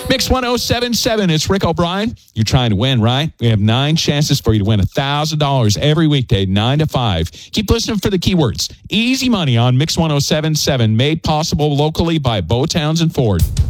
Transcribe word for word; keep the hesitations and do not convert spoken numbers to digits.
Mix one oh seven point seven, it's Rick O'Brien. You're trying to win, right? We have nine chances for you to win one thousand dollars every weekday, nine to five. Keep listening for the keywords. Easy money on Mix one oh seven point seven, made possible locally by Bo Townsend Ford.